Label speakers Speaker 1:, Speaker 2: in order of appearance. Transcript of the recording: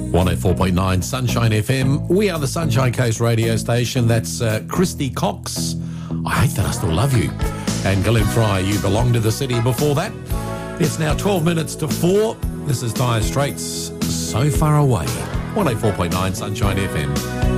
Speaker 1: 104.9 Sunshine FM. We are the Sunshine Coast radio station. That's Christy Cox, I Hate That I Still Love You. And Glenn Fry, You Belong to the City before that. It's now 12 minutes to 4. This is Dire Straits, So Far Away. 104.9 Sunshine FM.